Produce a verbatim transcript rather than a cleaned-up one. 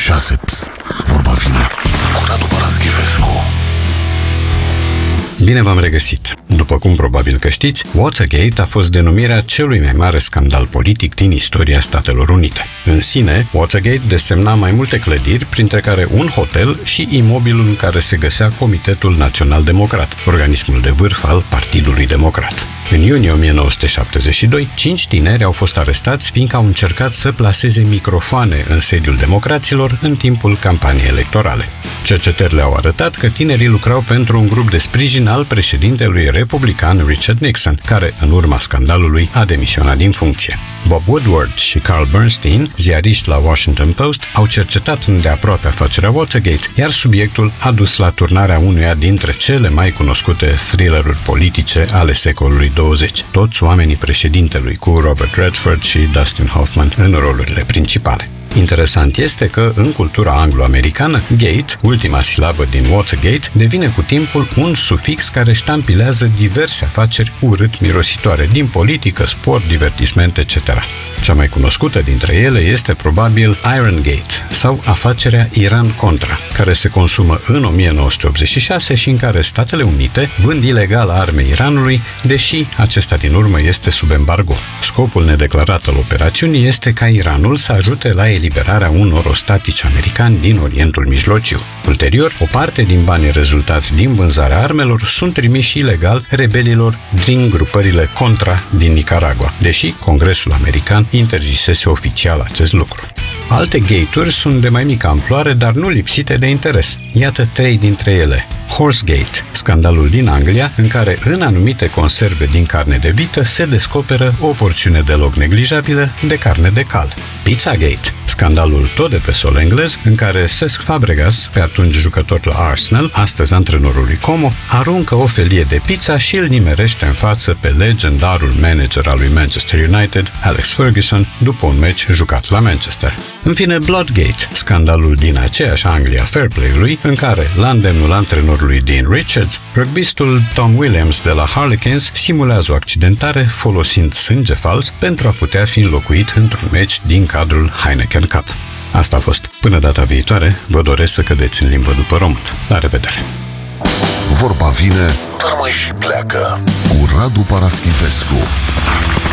șase, pst, vorba vine cu Radu Paraschivescu. Bine v-am regăsit! După cum probabil că știți, Watergate a fost denumirea celui mai mare scandal politic din istoria Statelor Unite. În sine, Watergate desemna mai multe clădiri, printre care un hotel și imobilul în care se găsea Comitetul Național Democrat, organismul de vârf al Partidului Democrat. În iunie o mie nouă sute șaptezeci și doi, cinci tineri au fost arestați fiindcă au încercat să plaseze microfoane în sediul democraților în timpul campaniei electorale. Cercetările au arătat că tinerii lucrau pentru un grup de sprijin al președintelui republican Richard Nixon, care, în urma scandalului, a demisionat din funcție. Bob Woodward și Carl Bernstein, ziariști la Washington Post, au cercetat îndeaproape afacerea Watergate, iar subiectul a dus la turnarea unuia dintre cele mai cunoscute thrilleruri politice ale secolului douăzeci, Toți oamenii președintelui, cu Robert Redford și Dustin Hoffman în rolurile principale. Interesant este că, în cultura anglo-americană, gate, ultima silabă din Watergate, devine cu timpul un sufix care ștampilează diverse afaceri urât-mirositoare din politică, sport, divertisment, et cetera. Cea mai cunoscută dintre ele este probabil Iran Gate sau afacerea Iran-Contra, care se consumă în o mie nouă sute optzeci și șase și în care Statele Unite vând ilegal arme Iranului, deși acesta din urmă este sub embargo. Scopul nedeclarat al operațiunii este ca Iranul să ajute la eliberarea unor ostatici americani din Orientul Mijlociu. Ulterior, o parte din banii rezultați din vânzarea armelor sunt trimiși ilegal rebelilor din grupările Contra din Nicaragua, deși Congresul american interzisese oficial acest lucru. Alte gate-uri sunt de mai mică amploare, dar nu lipsite de interes. Iată trei dintre ele. Horsegate, scandalul din Anglia, în care în anumite conserve din carne de vită se descoperă o porțiune deloc neglijabilă de carne de cal. Pizzagate, scandalul tot de pe sol englez, în care Cesc Fabregas, pe atunci jucător la Arsenal, astăzi antrenorul lui Como, aruncă o felie de pizza și îl nimerește în față pe legendarul manager al lui Manchester United, Alex Ferguson, după un meci jucat la Manchester. În fine, Bloodgate, scandalul din aceeași Anglia Fair Play-ului, în care, la îndemnul antrenorului Dean Richards, rugbistul Tom Williams de la Harlequins simulează o accidentare folosind sânge fals pentru a putea fi înlocuit într-un meci din cadrul Heineken Cup. Asta a fost. Până data viitoare, vă doresc să cădeți în limbă după român. La revedere! Vorba vine, dar mai și pleacă cu Radu Paraschivescu.